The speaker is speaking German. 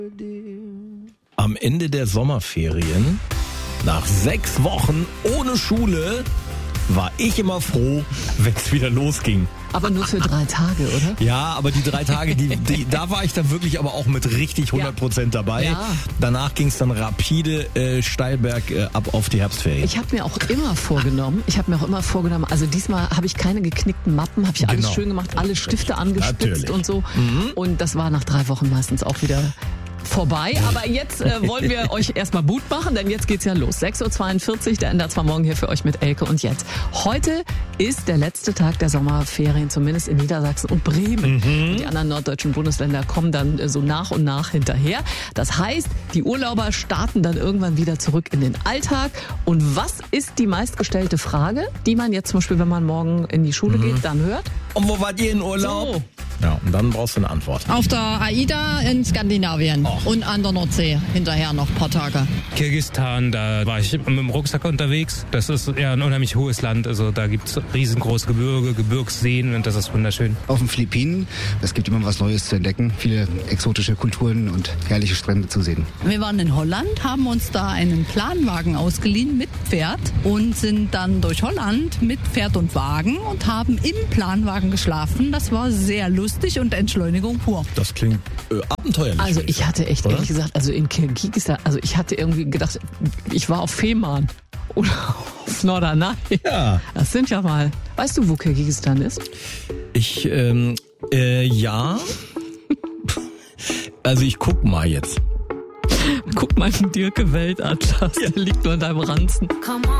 Am Ende der Sommerferien, nach 6 Wochen ohne Schule, war ich immer froh, wenn es wieder losging. Aber nur für 3 Tage, oder? Ja, aber die 3 Tage, da war ich dann wirklich aber auch mit richtig 100% dabei. Ja. Danach ging es dann rapide steil bergab auf die Herbstferien. Ich habe mir auch immer vorgenommen, also diesmal habe ich keine geknickten Mappen, habe ich alles schön gemacht, alle Stifte angespitzt Natürlich. und so. Und das war nach 3 Wochen meistens auch wieder vorbei. Aber jetzt wollen wir euch erstmal Mut machen, denn jetzt geht's ja los. 6.42 Uhr, der Ender zwar morgen hier für euch mit Elke und Jens. Heute ist der letzte Tag der Sommerferien, zumindest in Niedersachsen und Bremen. Und die anderen norddeutschen Bundesländer kommen dann so nach und nach hinterher. Das heißt, die Urlauber starten dann irgendwann wieder zurück in den Alltag. Und was ist die meistgestellte Frage, die man jetzt zum Beispiel, wenn man morgen in die Schule geht, dann hört? Und wo wart ihr in Urlaub? So. Ja, und dann brauchst du eine Antwort. Auf der AIDA in Skandinavien und an der Nordsee hinterher noch ein paar Tage. Kirgisistan, da war ich mit dem Rucksack unterwegs. Das ist ja ein unheimlich hohes Land, also da gibt's riesengroße Gebirge, Gebirgsseen und das ist wunderschön. Auf den Philippinen, es gibt immer was Neues zu entdecken, viele exotische Kulturen und herrliche Strände zu sehen. Wir waren in Holland, haben uns da einen Planwagen ausgeliehen mit Pferd und sind dann durch Holland mit Pferd und Wagen und haben im Planwagen geschlafen. Das war sehr lustig und Entschleunigung pur. Das klingt abenteuerlich. Also ich hatte echt, ehrlich gesagt, also in Kirgisistan, also ich hatte irgendwie gedacht, ich war auf Fehmarn oder auf Norderney. Ja. Das sind ja mal, weißt du, wo Kirgisistan ist? Ja. Also ich guck mal jetzt. Guck mal den Dirke Weltatlas, der liegt nur in deinem Ranzen. Come on.